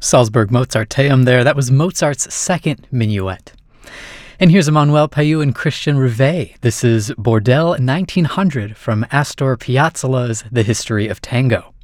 Salzburg Mozarteum there. That was Mozart's second minuet. And here's Emmanuel Payou and Christian Rivet. This is Bordel 1900 from Astor Piazzolla's The History of Tango.